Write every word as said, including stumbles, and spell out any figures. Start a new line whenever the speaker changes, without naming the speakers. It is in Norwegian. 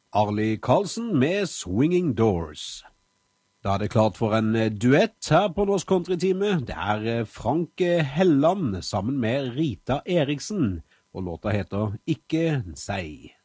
Arlie Karlsen med Swinging Doors. Da er det klart for en duett her på Norsk Country-time. Det er Frank Helland sammen med Rita Eriksen, og låta heter Ikke Sei.